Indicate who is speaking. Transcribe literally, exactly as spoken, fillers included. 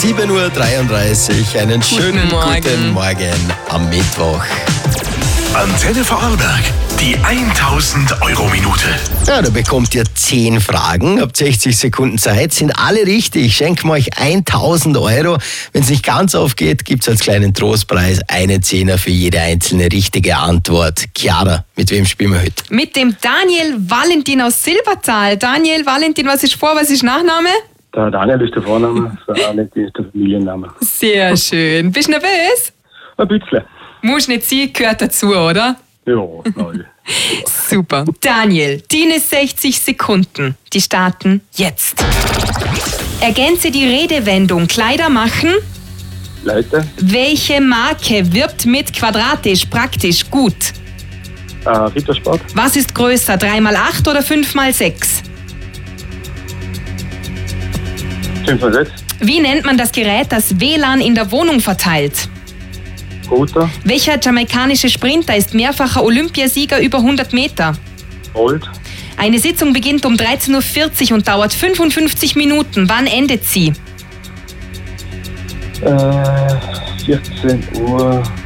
Speaker 1: sieben Uhr dreiunddreißig. Einen
Speaker 2: Guten
Speaker 1: schönen
Speaker 2: Morgen.
Speaker 1: guten Morgen am Mittwoch.
Speaker 3: Antenne Vorarlberg, die tausend Euro Minute.
Speaker 1: Ja, da bekommt ihr zehn Fragen, habt sechzig Sekunden Zeit, sind alle richtig. Schenken wir euch tausend Euro. Wenn es nicht ganz aufgeht, gibt es als kleinen Trostpreis einen Zehner für jede einzelne richtige Antwort. Chiara, mit wem spielen wir heute?
Speaker 2: Mit dem Daniel Valentin aus Silbertal. Daniel Valentin, was ist Vor-, was ist Nachname?
Speaker 4: Der Daniel ist der Vorname, der Valentin ist der Familienname.
Speaker 2: Sehr schön. Bist du nervös?
Speaker 4: Ein bisschen.
Speaker 2: Muss nicht sein, gehört dazu, oder?
Speaker 4: Ja, nein.
Speaker 2: Super. Daniel, deine sechzig Sekunden, die starten jetzt. Ergänze die Redewendung Kleider machen.
Speaker 4: Leute,
Speaker 2: Welche Marke wirbt mit quadratisch praktisch gut?
Speaker 4: äh, Rittersport,
Speaker 2: Was ist größer, drei mal acht oder fünf mal sechs?
Speaker 4: fünf mal sechs,
Speaker 2: Wie nennt man das Gerät, das W L A N in der Wohnung verteilt?
Speaker 4: Router,
Speaker 2: Welcher jamaikanische Sprinter ist mehrfacher Olympiasieger über hundert Meter?
Speaker 4: Old,
Speaker 2: Eine Sitzung beginnt um dreizehn Uhr vierzig und dauert fünfundfünfzig Minuten. Wann endet sie?
Speaker 4: äh, vierzehn Uhr